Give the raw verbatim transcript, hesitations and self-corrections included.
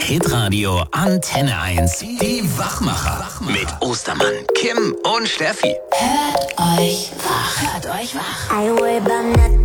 Hitradio Antenne eins. Die Wachmacher. Mit Ostermann, Kim und Steffi. Hört euch wach. Hört euch wach. I worry about nothing.